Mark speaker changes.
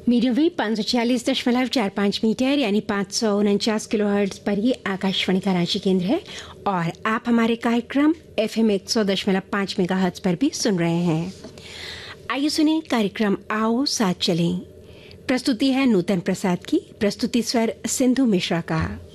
Speaker 1: Medium wave 546.45 metre यानी 549 kilohertz पर ये आकाशवाणी का रांची केंद्र है और आप हमारे कार्यक्रम FM 100.5 मेगाहर्ट्ज पर भी सुन रहे हैं। आइए सुने कार्यक्रम आओ साथ चलें। प्रस्तुति है नूतन प्रसाद की, प्रस्तुति स्वर सिंधु मिश्रा का।